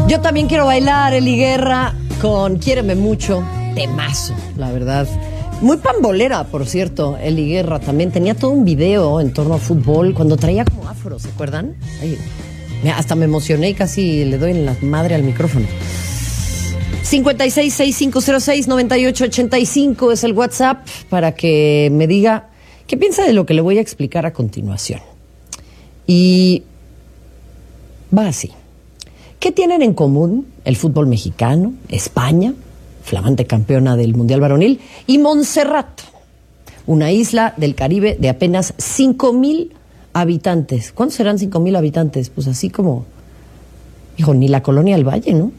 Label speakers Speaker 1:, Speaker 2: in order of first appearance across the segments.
Speaker 1: Yo también quiero bailar, Eli Guerra, con Quiéreme Mucho, temazo, la verdad. Muy pambolera, por cierto, Eli Guerra también. Tenía todo un video en torno a fútbol, cuando traía como afro, ¿se acuerdan? Ay, hasta me emocioné y casi le doy en la madre al micrófono. 5665069885 es el WhatsApp para que me diga qué piensa de lo que le voy a explicar a continuación. Y va así. ¿Qué tienen en común el fútbol mexicano, España, flamante campeona del Mundial Varonil, y Montserrat, una isla del Caribe de apenas 5,000 habitantes? ¿Cuántos serán 5,000 habitantes? Pues así como, hijo, ni la Colonia del Valle, ¿no?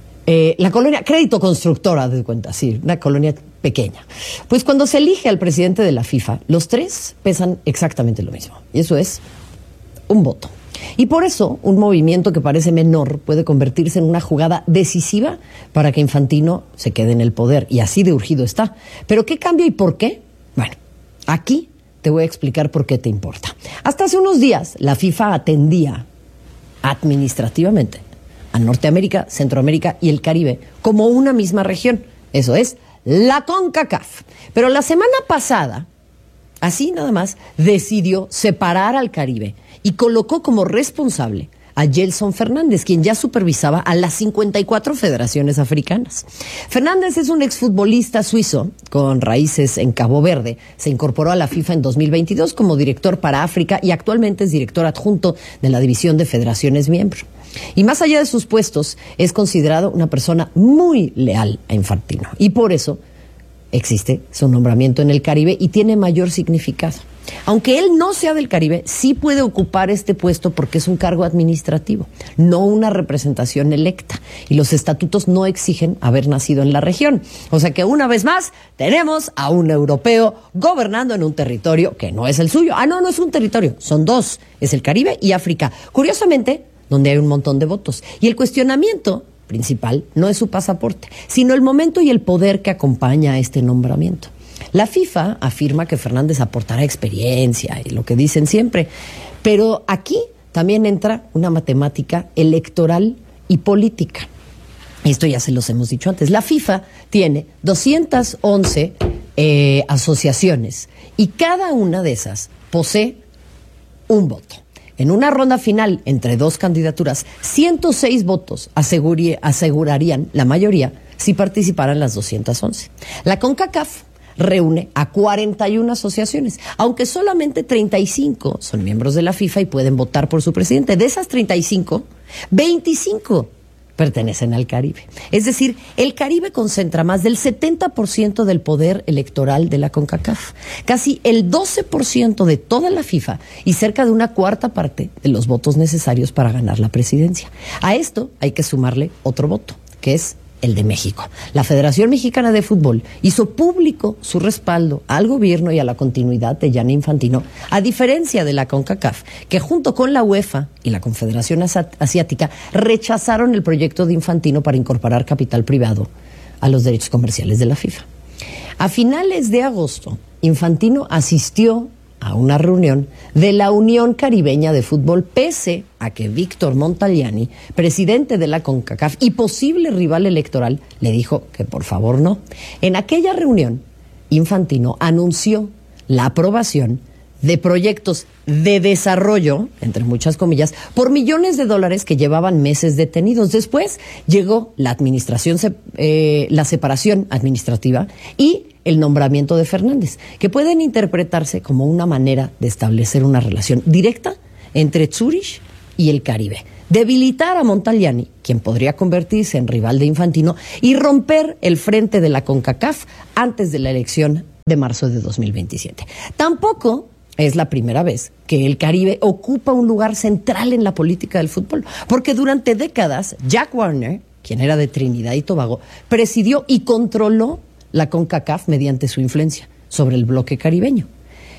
Speaker 1: La colonia Crédito Constructora, de cuenta, sí, una colonia pequeña. Pues cuando se elige al presidente de la FIFA, los tres pesan exactamente lo mismo, y eso es un voto. Y por eso, un movimiento que parece menor puede convertirse en una jugada decisiva para que Infantino se quede en el poder, y así de urgido está. ¿Pero qué cambia y por qué? Bueno, aquí te voy a explicar por qué te importa. Hasta hace unos días, la FIFA atendía administrativamente a Norteamérica, Centroamérica y el Caribe como una misma región. Eso es, la CONCACAF. Pero la semana pasada, así nada más, decidió separar al Caribe y colocó como responsable a Gelson Fernández, quien ya supervisaba a las 54 federaciones africanas. Fernández es un exfutbolista suizo con raíces en Cabo Verde. Se incorporó a la FIFA en 2022 como director para África y actualmente es director adjunto de la División de Federaciones Miembro. Y más allá de sus puestos, es considerado una persona muy leal a Infantino. Y por eso existe su nombramiento en el Caribe y tiene mayor significado. Aunque él no sea del Caribe, sí puede ocupar este puesto porque es un cargo administrativo, no una representación electa. Y los estatutos no exigen haber nacido en la región. O sea que una vez más tenemos a un europeo gobernando en un territorio que no es el suyo. No es un territorio, son dos. Es el Caribe y África. Curiosamente, donde hay un montón de votos. Y el cuestionamiento principal no es su pasaporte, sino el momento y el poder que acompaña a este nombramiento. La FIFA afirma que Fernández aportará experiencia y lo que dicen siempre, pero aquí también entra una matemática electoral y política. Esto ya se los hemos dicho antes. La FIFA tiene 211 asociaciones y cada una de esas posee un voto. En una ronda final entre dos candidaturas, 106 votos asegurarían la mayoría si participaran las 211. La CONCACAF reúne a 41 asociaciones, aunque solamente 35 son miembros de la FIFA y pueden votar por su presidente. De esas 35, 25 pertenecen al Caribe. Es decir, el Caribe concentra más del 70% del poder electoral de la CONCACAF, casi el 12% de toda la FIFA y cerca de una cuarta parte de los votos necesarios para ganar la presidencia. A esto hay que sumarle otro voto, que es el de México. La Federación Mexicana de Fútbol hizo público su respaldo al gobierno y a la continuidad de Gianni Infantino, a diferencia de la CONCACAF, que junto con la UEFA y la Confederación Asiática rechazaron el proyecto de Infantino para incorporar capital privado a los derechos comerciales de la FIFA. A finales de agosto, Infantino asistió a una reunión de la Unión Caribeña de Fútbol, pese a que Víctor Montagliani, presidente de la CONCACAF y posible rival electoral, le dijo que por favor no. En aquella reunión, Infantino anunció la aprobación de proyectos de desarrollo, entre muchas comillas, por millones de dólares que llevaban meses detenidos. Después llegó la la separación administrativa y el nombramiento de Fernández, que pueden interpretarse como una manera de establecer una relación directa entre Zúrich y el Caribe, debilitar a Montagliani, quien podría convertirse en rival de Infantino, y romper el frente de la CONCACAF antes de la elección de marzo de 2027. Tampoco es la primera vez que el Caribe ocupa un lugar central en la política del fútbol, porque durante décadas Jack Warner, quien era de Trinidad y Tobago, presidió y controló la CONCACAF mediante su influencia sobre el bloque caribeño.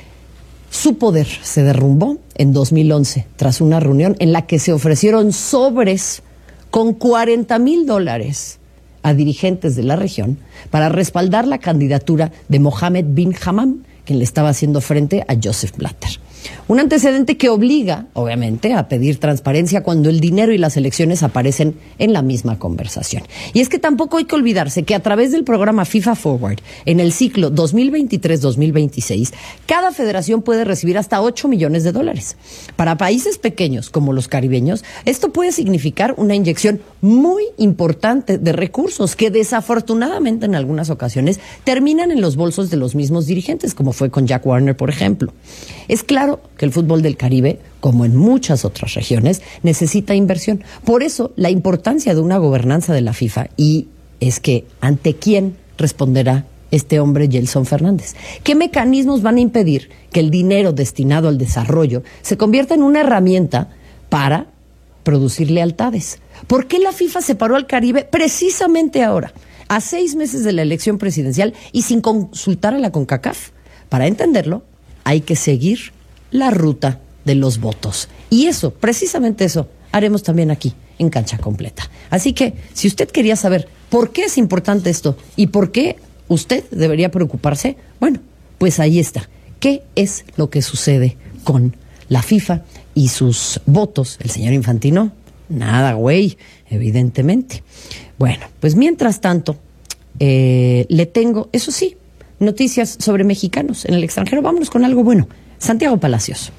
Speaker 1: Su poder se derrumbó en 2011 tras una reunión en la que se ofrecieron sobres con $40,000 a dirigentes de la región para respaldar la candidatura de Mohammed bin Hammam, quien le estaba haciendo frente a Joseph Blatter. Un antecedente que obliga, obviamente, a pedir transparencia cuando el dinero y las elecciones aparecen en la misma conversación. Y es que tampoco hay que olvidarse que a través del programa FIFA Forward, en el ciclo 2023-2026, cada federación puede recibir hasta $8 millones. Para países pequeños como los caribeños, esto puede significar una inyección muy importante de recursos que desafortunadamente en algunas ocasiones terminan en los bolsos de los mismos dirigentes, como fue con Jack Warner, por ejemplo. Es claro que el fútbol del Caribe, como en muchas otras regiones, necesita inversión. Por eso, la importancia de una gobernanza de la FIFA, y es que ¿ante quién responderá este hombre, Gelson Fernández? ¿Qué mecanismos van a impedir que el dinero destinado al desarrollo se convierta en una herramienta para producir lealtades? ¿Por qué la FIFA separó al Caribe precisamente ahora, a 6 meses de la elección presidencial y sin consultar a la CONCACAF? Para entenderlo, hay que seguir la ruta de los votos. Y eso, precisamente eso, haremos también aquí, en Cancha Completa. Así que, si usted quería saber por qué es importante esto y por qué usted debería preocuparse, bueno, pues ahí está. ¿Qué es lo que sucede con la FIFA y sus votos? El señor Infantino, nada, güey, evidentemente. Bueno, pues mientras tanto, le tengo, eso sí, noticias sobre mexicanos en el extranjero. Vámonos con algo bueno. Santiago Palacios.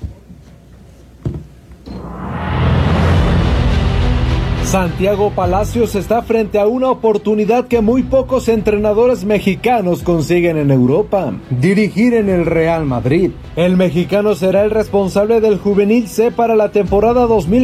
Speaker 2: Santiago Palacios está frente a una oportunidad que muy pocos entrenadores mexicanos consiguen en Europa: dirigir en el Real Madrid. El mexicano será el responsable del Juvenil C para la temporada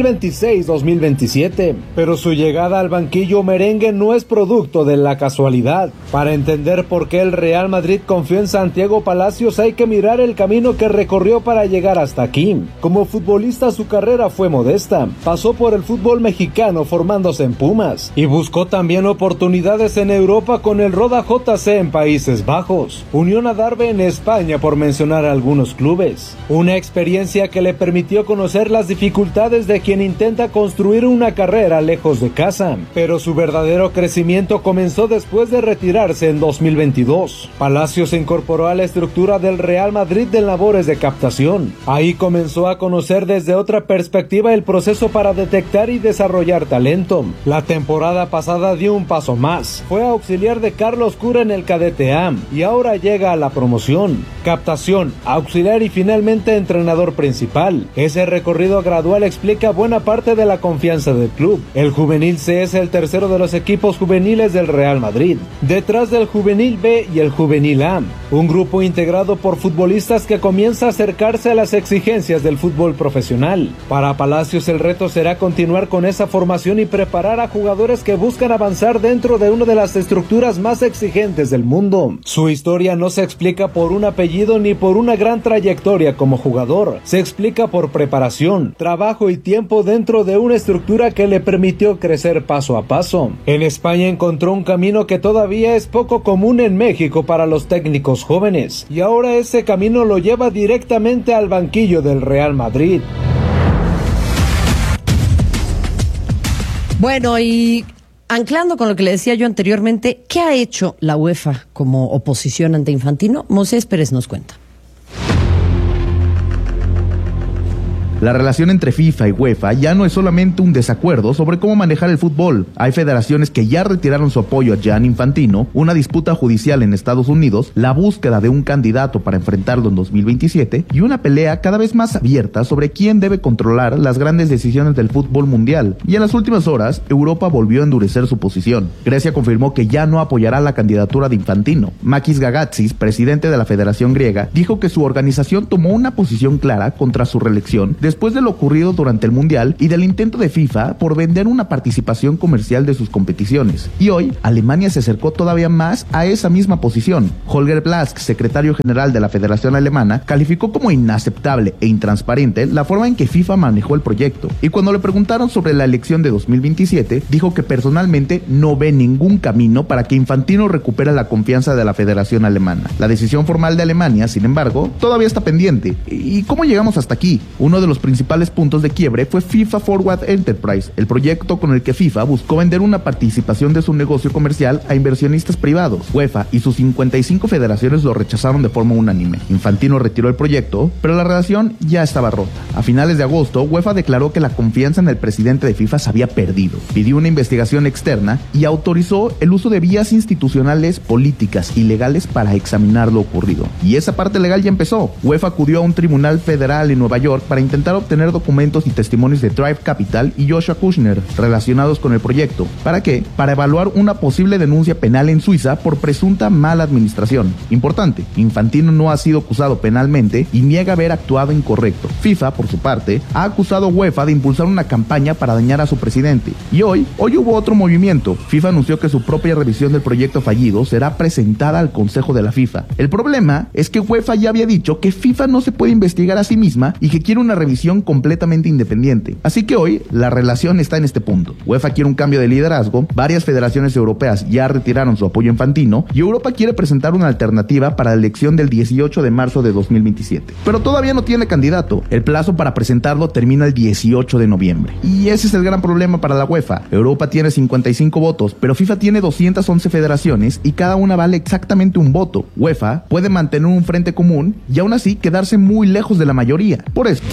Speaker 2: 2026-2027, pero su llegada al banquillo merengue no es producto de la casualidad. Para entender por qué el Real Madrid confió en Santiago Palacios hay que mirar el camino que recorrió para llegar hasta aquí. Como futbolista su carrera fue modesta, pasó por el fútbol mexicano formándose en Pumas y buscó también oportunidades en Europa con el Roda JC en Países Bajos, Unión Adarve en España, por mencionar algunos clubes. Una experiencia que le permitió conocer las dificultades de quien intenta construir una carrera lejos de casa, pero su verdadero crecimiento comenzó después de retirarse en 2022. Palacios se incorporó a la estructura del Real Madrid de labores de captación. Ahí comenzó a conocer desde otra perspectiva el proceso para detectar y desarrollar talento. La temporada pasada dio un paso más. Fue auxiliar de Carlos Cura en el Cadete A y ahora llega a la promoción, captación, auxiliar y finalmente entrenador principal. Ese recorrido gradual explica buena parte de la confianza del club. El Juvenil C es el tercero de los equipos juveniles del Real Madrid, detrás del Juvenil B y el Juvenil A, un grupo integrado por futbolistas que comienza a acercarse a las exigencias del fútbol profesional. Para Palacios el reto será continuar con esa formación y preparar a jugadores que buscan avanzar dentro de una de las estructuras más exigentes del mundo. Su historia no se explica por un apellido ni por una gran trayectoria como jugador, se explica por preparación, trabajo y tiempo dentro de una estructura que le permitió crecer paso a paso. En España encontró un camino que todavía es poco común en México para los técnicos jóvenes, y ahora ese camino lo lleva directamente al banquillo del Real Madrid.
Speaker 1: Bueno, y anclando con lo que le decía yo anteriormente, ¿qué ha hecho la UEFA como oposición ante Infantino? Moisés Pérez nos cuenta.
Speaker 3: La relación entre FIFA y UEFA ya no es solamente un desacuerdo sobre cómo manejar el fútbol. Hay federaciones que ya retiraron su apoyo a Gianni Infantino, una disputa judicial en Estados Unidos, la búsqueda de un candidato para enfrentarlo en 2027 y una pelea cada vez más abierta sobre quién debe controlar las grandes decisiones del fútbol mundial. Y en las últimas horas, Europa volvió a endurecer su posición. Grecia confirmó que ya no apoyará la candidatura de Infantino. Makis Gagatsis, presidente de la Federación Griega, dijo que su organización tomó una posición clara contra su reelección después de lo ocurrido durante el Mundial y del intento de FIFA por vender una participación comercial de sus competiciones. Y hoy, Alemania se acercó todavía más a esa misma posición. Holger Blask, secretario general de la Federación Alemana, calificó como inaceptable e intransparente la forma en que FIFA manejó el proyecto. Y cuando le preguntaron sobre la elección de 2027, dijo que personalmente no ve ningún camino para que Infantino recupere la confianza de la Federación Alemana. La decisión formal de Alemania, sin embargo, todavía está pendiente. ¿Y cómo llegamos hasta aquí? Uno de los los principales puntos de quiebre fue FIFA Forward Enterprise, el proyecto con el que FIFA buscó vender una participación de su negocio comercial a inversionistas privados. UEFA y sus 55 federaciones lo rechazaron de forma unánime. Infantino retiró el proyecto, pero la relación ya estaba rota. A finales de agosto, UEFA declaró que la confianza en el presidente de FIFA se había perdido. Pidió una investigación externa y autorizó el uso de vías institucionales, políticas y legales para examinar lo ocurrido. Y esa parte legal ya empezó. UEFA acudió a un tribunal federal en Nueva York para intentar obtener documentos y testimonios de Drive Capital y Joshua Kushner relacionados con el proyecto. ¿Para qué? Para evaluar una posible denuncia penal en Suiza por presunta mala administración. Importante, Infantino no ha sido acusado penalmente y niega haber actuado incorrecto. FIFA, por su parte, ha acusado a UEFA de impulsar una campaña para dañar a su presidente. Y hoy hubo otro movimiento. FIFA anunció que su propia revisión del proyecto fallido será presentada al Consejo de la FIFA. El problema es que UEFA ya había dicho que FIFA no se puede investigar a sí misma y que quiere una revisión completamente independiente. Así que hoy la relación está en este punto. UEFA quiere un cambio de liderazgo, varias federaciones europeas ya retiraron su apoyo a Infantino y Europa quiere presentar una alternativa para la elección del 18 de marzo de 2027. Pero todavía no tiene candidato. El plazo para presentarlo termina el 18 de noviembre. Y ese es el gran problema para la UEFA. Europa tiene 55 votos, pero FIFA tiene 211 federaciones y cada una vale exactamente un voto. UEFA puede mantener un frente común y aún así quedarse muy lejos de la mayoría. Por eso.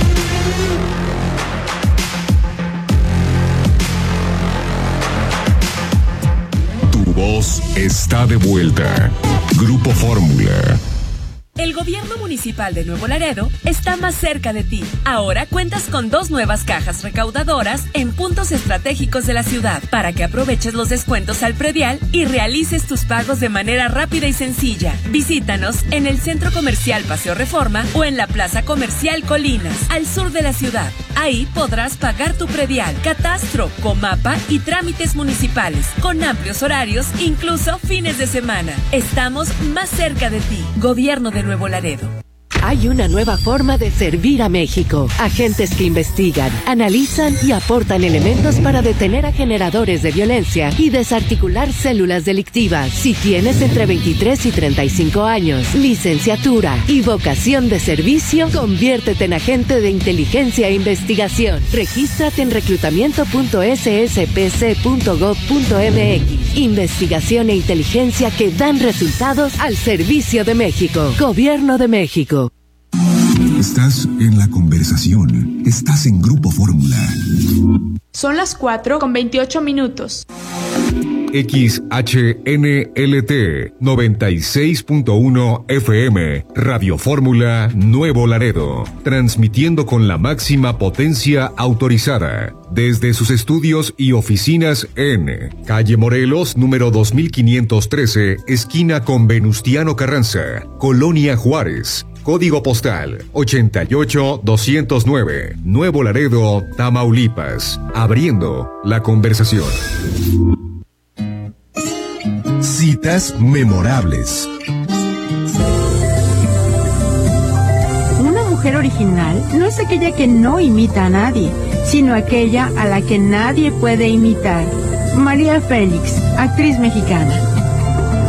Speaker 4: Tu voz está de vuelta. Grupo Fórmula.
Speaker 5: El gobierno municipal de Nuevo Laredo está más cerca de ti. Ahora cuentas con 2 nuevas cajas recaudadoras en puntos estratégicos de la ciudad para que aproveches los descuentos al predial y realices tus pagos de manera rápida y sencilla. Visítanos en el Centro Comercial Paseo Reforma o en la Plaza Comercial Colinas, al sur de la ciudad. Ahí podrás pagar tu predial, catastro, comapa y trámites municipales, con amplios horarios, incluso fines de semana. Estamos más cerca de ti. Gobierno de Nuevo Laredo.
Speaker 6: Hay una nueva forma de servir a México. Agentes que investigan, analizan y aportan elementos para detener a generadores de violencia y desarticular células delictivas. Si tienes entre 23 y 35 años, licenciatura y vocación de servicio, conviértete en agente de inteligencia e investigación. Regístrate en reclutamiento.sspc.gov.mx. Investigación e inteligencia que dan resultados al servicio de México. Gobierno de México.
Speaker 4: Estás en la conversación. Estás en Grupo Fórmula.
Speaker 7: Son las 4:28.
Speaker 4: XHNLT 96.1 FM, Radio Fórmula Nuevo Laredo, transmitiendo con la máxima potencia autorizada desde sus estudios y oficinas en Calle Morelos, número 2513, esquina con Venustiano Carranza, Colonia Juárez. Código postal 88209, Nuevo Laredo, Tamaulipas. Abriendo la conversación. Citas memorables.
Speaker 7: Una mujer original no es aquella que no imita a nadie, sino aquella a la que nadie puede imitar. María Félix, actriz mexicana.